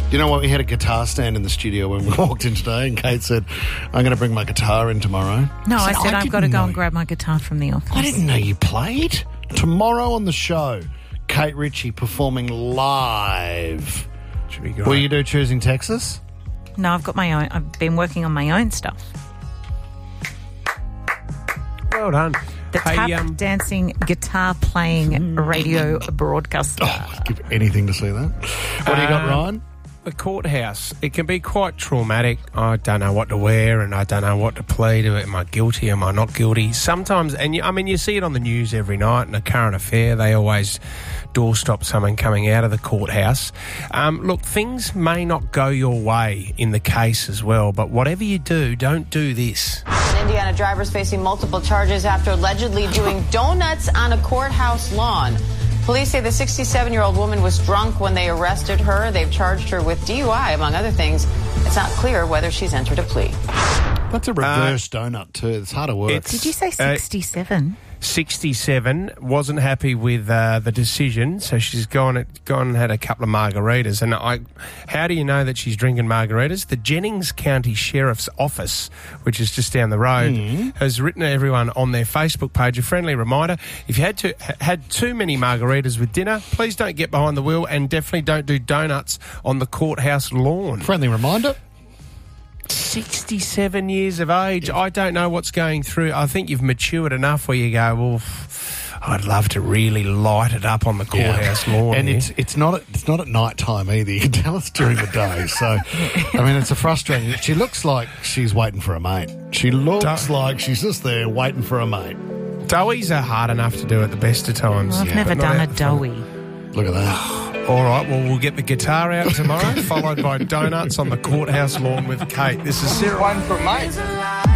You know what? We had a guitar stand in the studio when we walked in today, and Kate said, I'm going to bring my guitar in tomorrow. No, I said I've got to go and grab my guitar from the office. I didn't know you played. Tomorrow on the show, Kate Ritchie performing live. Should be great. Will you do Choosing Texas? No, I've got my own. I've been working on my own stuff. Well done. The tap dancing, guitar playing radio broadcaster. Oh, I'd give anything to see that. What do you got, Ryan? The courthouse, it can be quite traumatic. I don't know what to wear and I don't know what to plead. Am I guilty? Am I not guilty? Sometimes, and you see it on the news every night in a current affair. They always doorstop someone coming out of the courthouse. Look, things may not go your way in the case as well, but whatever you do, don't do this. An Indiana driver's facing multiple charges after allegedly doing donuts on a courthouse lawn. Police say the 67-year-old woman was drunk when they arrested her. They've charged her with DUI, among other things. It's not clear whether she's entered a plea. That's a reverse donut, too. It's hard to work. Did you say 67? 67, wasn't happy with the decision, so she's gone and had a couple of margaritas. And how do you know that she's drinking margaritas? The Jennings County Sheriff's Office, which is just down the road, has written to everyone on their Facebook page a friendly reminder: if you had too many margaritas with dinner, please don't get behind the wheel and definitely don't do donuts on the courthouse lawn. Friendly reminder. 67 years of age. I don't know what's going through. I think you've matured enough where you go, well, I'd love to really light it up on the courthouse lawn. And it's not at night time either. You can tell it's during the day. So, I mean, it's a frustrating. She looks like she's waiting for a mate. She looks like she's just there waiting for a mate. Doughies are hard enough to do at the best of times. Well, I've never done a doughy. Look at that. All right, well, we'll get the guitar out tomorrow, followed by donuts on the courthouse lawn with Kate. This is Sarah. One for mate.